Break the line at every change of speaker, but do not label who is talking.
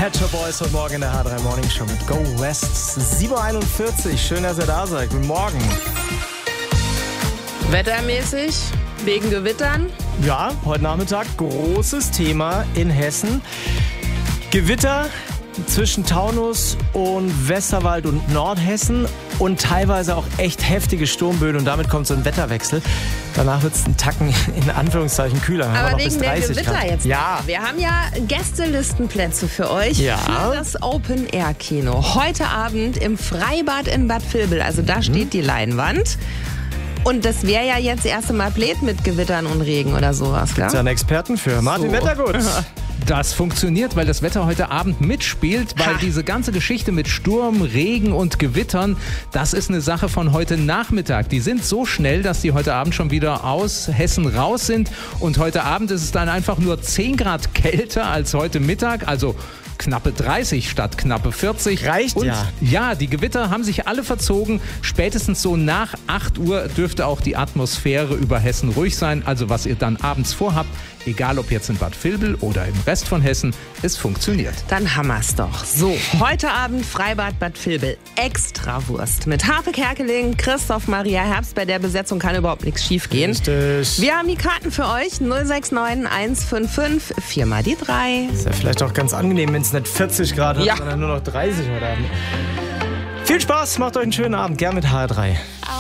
Pet Shop Boys heute Morgen in der H3 Morning Show mit Go West. 7.41 Uhr. Schön, dass ihr da seid. Guten Morgen.
Wettermäßig, wegen Gewittern.
Ja, heute Nachmittag großes Thema in Hessen. Gewitter zwischen Taunus und Westerwald und Nordhessen und teilweise auch echt heftige Sturmböen und damit kommt so ein Wetterwechsel. Danach wird es einen Tacken in Anführungszeichen kühler.
Aber wegen
bis
der
30
Gewitter
Grad.
jetzt.
Ja.
Wir haben ja Gästelistenplätze für euch
Ja.
für das Open-Air-Kino. Heute Abend im Freibad in Bad Vilbel. Also da steht die Leinwand. Und das wäre ja jetzt erst einmal blöd mit Gewittern und Regen oder sowas, gell?
Ist ja ein Experten für. Martin
So.
Wettergut.
Das funktioniert, weil das Wetter heute Abend mitspielt, weil diese ganze Geschichte mit Sturm, Regen und Gewittern, das ist eine Sache von heute Nachmittag. Die sind so schnell, dass die heute Abend schon wieder aus Hessen raus sind und heute Abend ist es dann einfach nur 10 Grad kälter als heute Mittag, also knappe 30 statt knappe 40.
Reicht
und
ja.
Ja, die Gewitter haben sich alle verzogen. Spätestens so nach 8 Uhr dürfte auch die Atmosphäre über Hessen ruhig sein. Also was ihr dann abends vorhabt, egal ob jetzt in Bad Vilbel oder im Rest von Hessen, es funktioniert.
Dann hammer's doch. So, heute Abend Freibad Bad Vilbel. Extrawurst mit Harpe Kerkeling, Christoph Maria Herbst. Bei der Besetzung kann überhaupt nichts schief gehen.
Richtig.
Wir haben die Karten für euch. 069 155 4 mal die 3.
Ist ja vielleicht auch ganz angenehm, wenn es nicht 40 Grad hat,
Ja.
sondern nur noch 30 heute Abend. Viel Spaß, macht euch einen schönen Abend. Gern mit HR3.